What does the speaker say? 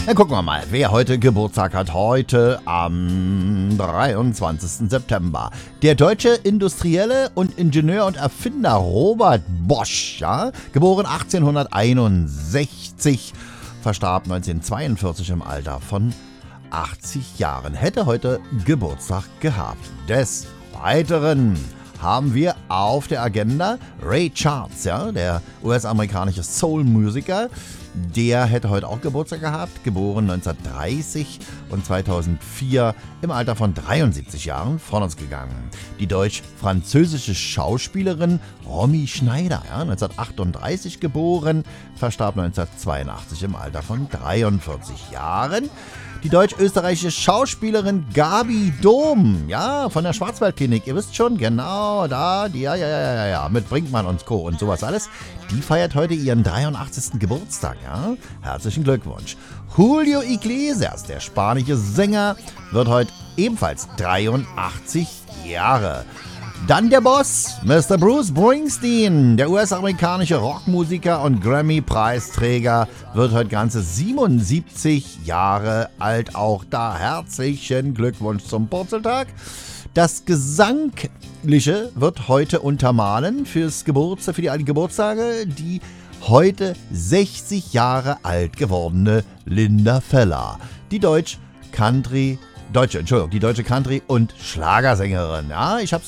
Dann gucken wir mal, wer heute Geburtstag hat. Heute am 23. September. Der deutsche Industrielle und Ingenieur und Erfinder Robert Bosch, ja, geboren 1861, verstarb 1942 im Alter von 80 Jahren. Hätte heute Geburtstag gehabt. Des Weiteren haben wir auf der Agenda Ray Charles, ja, der US-amerikanische Soul-Musiker. Der hätte heute auch Geburtstag gehabt, geboren 1930 und 2004 im Alter von 73 Jahren von uns gegangen. Die deutsch-französische Schauspielerin Romy Schneider, ja, 1938 geboren, verstarb 1982 im Alter von 43 Jahren. Die deutsch-österreichische Schauspielerin Gabi Dom, ja, von der Schwarzwaldklinik, ihr wisst schon, genau, da, ja, mit Brinkmann und Co. und sowas alles, die feiert heute ihren 83. Geburtstag, ja, herzlichen Glückwunsch. Julio Iglesias, der spanische Sänger, wird heute ebenfalls 83 Jahre. Dann der Boss, Mr. Bruce Springsteen, der US-amerikanische Rockmusiker und Grammy-Preisträger, wird heute ganze 77 Jahre alt. Auch da herzlichen Glückwunsch zum Purzeltag. Das Gesangliche wird heute untermalen für die alten Geburtstage, die heute 60 Jahre alt gewordene Linda Feller, die deutsche Country- und Schlagersängerin. Ja, ich habe